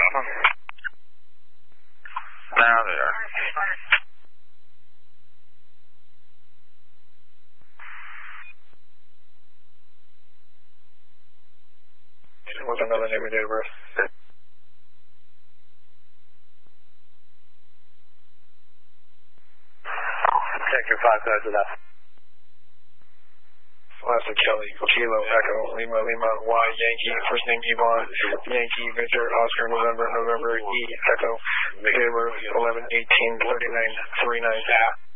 Now there. What's another name and date of birth? Check your 5 codes of that. Last name Kelly, Kilo, Echo, Lima, Lima, Y, Yankee, first name Yvonne, Yankee, Victor, Oscar, November, E, Echo, date of birth 11/18/39, 39.